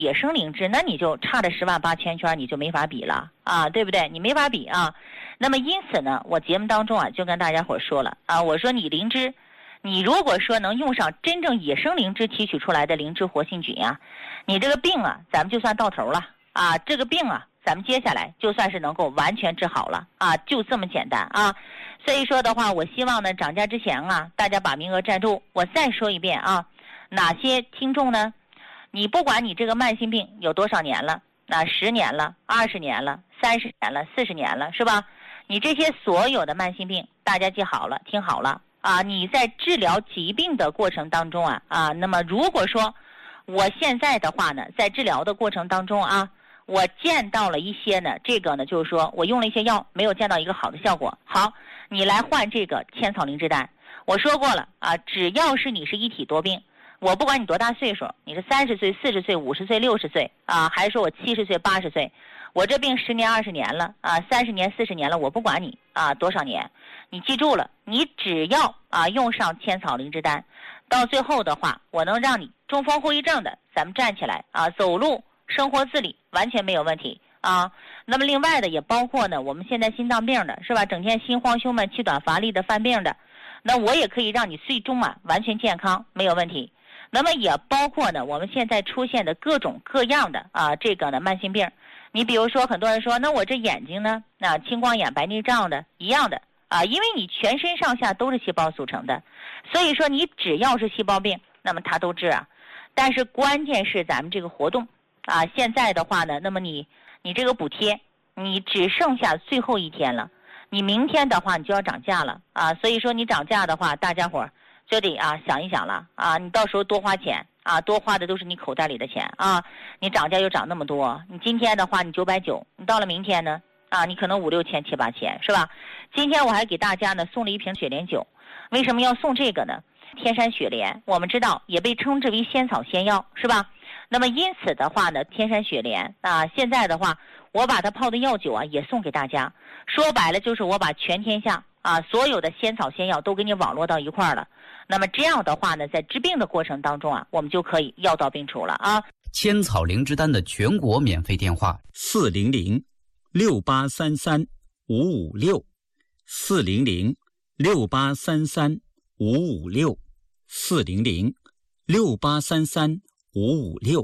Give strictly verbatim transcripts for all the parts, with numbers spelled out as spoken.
野生灵芝，那你就差的十万八千圈，你就没法比了啊，对不对？你没法比啊。那么因此呢，我节目当中啊就跟大家伙说了啊，我说你灵芝，你如果说能用上真正野生灵芝提取出来的灵芝活性菌啊，你这个病啊，咱们就算到头了啊，这个病啊，咱们接下来就算是能够完全治好了啊，就这么简单啊。所以说的话，我希望呢，涨价之前啊，大家把名额占住。我再说一遍啊，哪些听众呢？你不管你这个慢性病有多少年了，那十年了、二十年了、三十年了、四十年了，是吧？你这些所有的慢性病，大家记好了，听好了啊！你在治疗疾病的过程当中啊啊，那么如果说我现在的话呢，在治疗的过程当中啊，我见到了一些呢，这个呢就是说我用了一些药，没有见到一个好的效果。好，你来换这个千草灵芝丹。我说过了啊，只要是你是一体多病，我不管你多大岁数，你是三十岁、四十岁、五十岁、六十岁啊，还是说我七十岁、八十岁，我这病十年、二十年了啊，三十年、四十年了，我不管你啊多少年，你记住了，你只要啊用上千草灵芝丹，到最后的话，我能让你中风后遗症的，咱们站起来啊，走路、生活自理完全没有问题啊。那么另外的也包括呢，我们现在心脏病的是吧，整天心慌胸闷、气短乏力的犯病的，那我也可以让你最终啊完全健康，没有问题。那么也包括呢，我们现在出现的各种各样的啊这个呢慢性病。你比如说，很多人说，那我这眼睛呢，那、啊、青光眼、白内障的一样的啊，因为你全身上下都是细胞组成的，所以说你只要是细胞病，那么它都治啊。但是关键是咱们这个活动啊，现在的话呢，那么你你这个补贴，你只剩下最后一天了，你明天的话你就要涨价了啊，所以说你涨价的话，大家伙儿就得啊想一想了啊，你到时候多花钱啊，多花的都是你口袋里的钱啊，你涨价又涨那么多，你今天的话你九百九，你到了明天呢啊，你可能五六千七八千是吧？今天我还给大家呢送了一瓶雪莲酒，为什么要送这个呢？天山雪莲我们知道也被称之为仙草仙药是吧？那么因此的话呢，天山雪莲啊，现在的话我把它泡的药酒啊也送给大家，说白了就是我把全天下啊所有的仙草仙药都给你网络到一块儿了。那么这样的话呢，在治病的过程当中啊，我们就可以药到病除了啊。 千草灵芝丹的全国免费电话： 四零零六八三三五五六，四零零六八三三五五六，四零零六八三三五五六。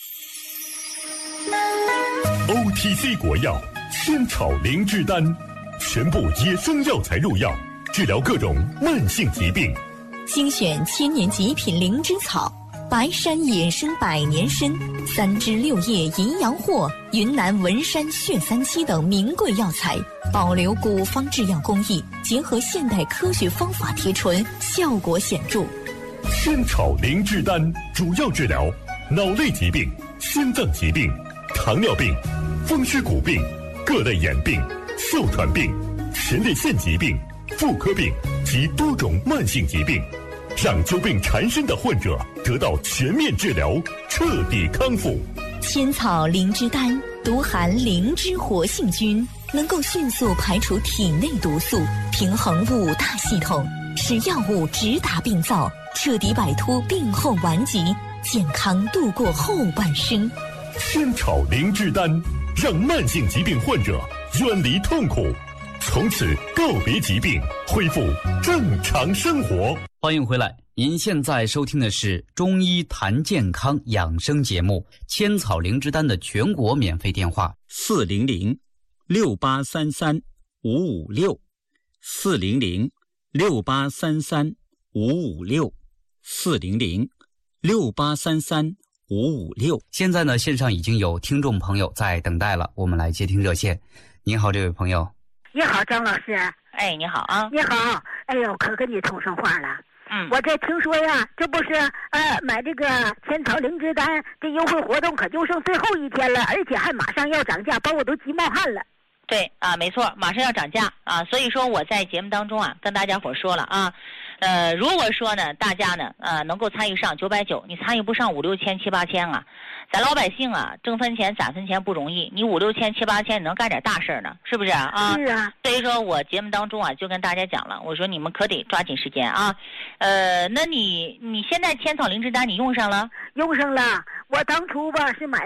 O T C 国药千草灵芝丹，全部野生药材入药，治疗各种慢性疾病。 精选千年极品灵芝草，白山野生百年参、三枝六叶营养货、云南文山血三七等名贵药材，保留古方制药工艺，结合现代科学方法提纯，效果显著。 千草灵芝丹主要治疗脑类疾病、心脏疾病、糖尿病、风湿骨病、各类眼病、哮喘病、前列腺疾病、妇科病及多种慢性疾病，让久病缠身的患者得到全面治疗，彻底康复。 千草灵芝丹独含灵芝活性菌，能够迅速排除体内毒素，平衡五大系统，使药物直达病灶，彻底摆脱病后顽疾，健康度过后半生。 千草灵芝丹让慢性疾病患者远离痛苦，从此告别疾病，恢复正常生活。 欢迎回来，您现在收听的是中医谈健康养生节目《千草灵芝丹》的全国免费电话： 四零零六八三三五五六，四零零六八三三五五六，四零零六八三三五五六。 现在呢，线上已经有听众朋友在等待了，我们来接听热线。您好，这位朋友。 你好，张老师。 哎，你好啊。 你好，哎呦，可跟你通上话了。 嗯， 我这听说呀，这不是呃买这个千草灵芝丹这优惠活动可就剩最后一天了，而且还马上要涨价，把我都急冒汗了。 对啊，没错，马上要涨价啊，所以说我在节目当中啊跟大家伙说了啊，呃，如果说呢大家呢呃能够参与上九百九，你参与不上五六千七八千啊，咱老百姓啊挣分钱攒分钱不容易，你五六千七八千你能干点大事呢，是不是啊？ 是啊。 所以说我节目当中啊就跟大家讲了，我说你们可得抓紧时间啊，呃，那你你现在千草灵芝丹你用上了？ 用上了，我当初吧是买